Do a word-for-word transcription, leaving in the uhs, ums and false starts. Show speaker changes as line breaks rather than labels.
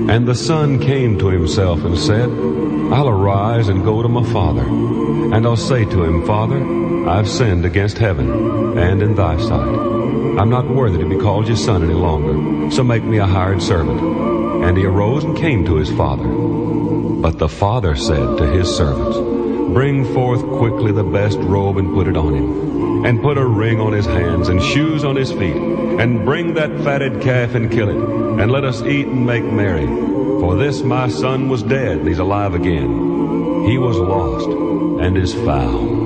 And the son came to himself and said, I'll arise and go to my father. And I'll say to him, Father, I've sinned against heaven and in thy sight. I'm not worthy to be called your son any longer, so make me a hired servant. And he arose and came to his father. But the father said to his servants, Bring forth quickly the best robe and put it on him, and put a ring on his hands and shoes on his feet, and bring that fatted calf and kill it, and let us eat and make merry. For this my son was dead, and he's alive again. He was lost and is found.